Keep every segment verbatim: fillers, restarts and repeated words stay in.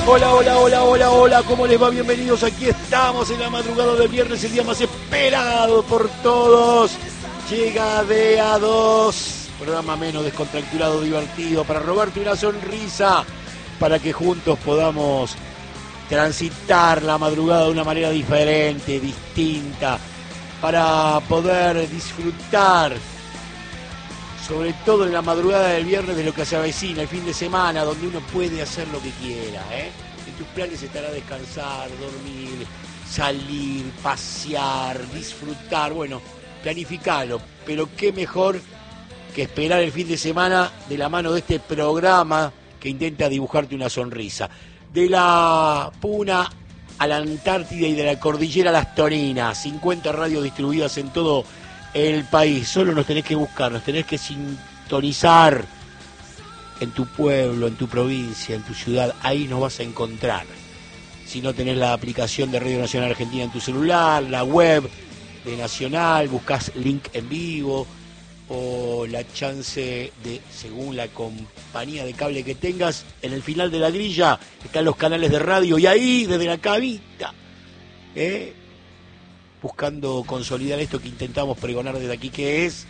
Hola, hola, hola, hola, hola, ¿cómo les va? Bienvenidos, aquí estamos en la madrugada del viernes, el día más esperado por todos. Llega de a dos, programa menos descontracturado, divertido, para robarte una sonrisa, para que juntos podamos transitar la madrugada de una manera diferente, distinta, para poder disfrutar, sobre todo en la madrugada del viernes, de lo que se avecina, el fin de semana, donde uno puede hacer lo que quiera, ¿eh? En tus planes estará descansar, dormir, salir, pasear, disfrutar, bueno, planificalo, pero qué mejor que esperar el fin de semana de la mano de este programa que intenta dibujarte una sonrisa. De la Puna a la Antártida y de la Cordillera a las Toninas, cincuenta radios distribuidas en todo el país. Solo nos tenés que buscar, nos tenés que sintonizar en tu pueblo, en tu provincia, en tu ciudad. Ahí nos vas a encontrar. Si no tenés la aplicación de Radio Nacional Argentina en tu celular, la web de Nacional, buscás link en vivo o la chance de, según la compañía de cable que tengas, en el final de la grilla están los canales de radio y ahí, desde la cabita, ¿eh? buscando consolidar esto que intentamos pregonar desde aquí, que es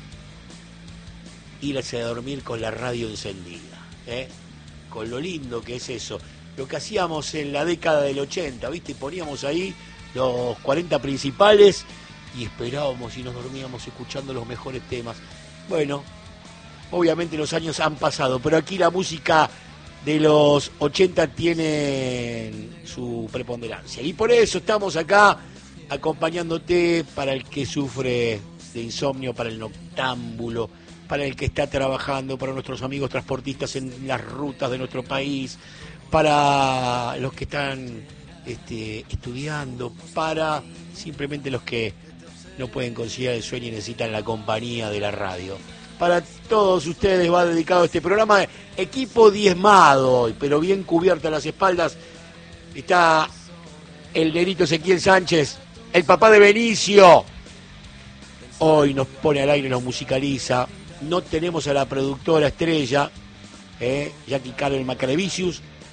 irse a dormir con la radio encendida, ¿eh? con lo lindo que es eso. Lo que hacíamos en la década del ochenta, ¿viste? Poníamos ahí los cuarenta principales y esperábamos y nos dormíamos escuchando los mejores temas. Bueno, obviamente los años han pasado, pero aquí la música de los ochenta tiene su preponderancia. Y por eso estamos acá acompañándote, para el que sufre de insomnio, para el noctámbulo, para el que está trabajando, para nuestros amigos transportistas en las rutas de nuestro país, para los que están este, estudiando, para simplemente los que no pueden conciliar el sueño y necesitan la compañía de la radio. Para todos ustedes va dedicado este programa. Equipo diezmado hoy, pero bien cubierto a las espaldas. Está el negrito Ezequiel Sánchez, el papá de Benicio. Hoy nos pone al aire, nos musicaliza. No tenemos a la productora estrella, eh, Jackie Carol Macrevicius,